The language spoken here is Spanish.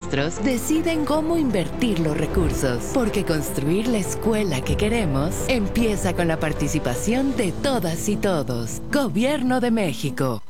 maestros deciden cómo invertir los recursos, porque construir la escuela que queremos empieza con la participación de todas y todos. Gobierno de México.